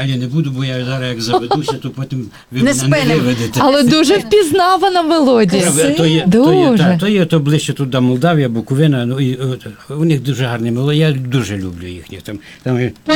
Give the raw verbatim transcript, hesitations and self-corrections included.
Ані, не буду, бо я зараз як заведуся, то потім ви Не мене не спинимо. виведете. Але дуже впізнавана мелодія. То є, то є, Дуже. та, то є то ближче туди Молдавія, Буковина, ну, і, от, у них дуже гарні мелодії, я дуже люблю їхніх. Там, там